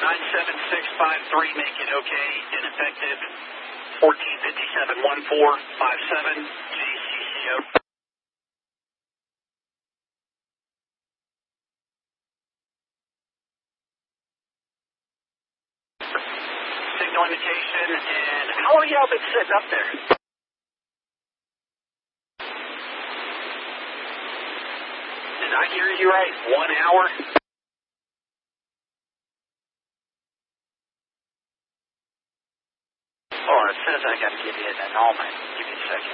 97653, make it okay, ineffective 14571457, GCCO. Signal indication, and how long y'all been sitting up there? Did I hear you right? 1 hour? Oh, it says I gotta give you an annulment.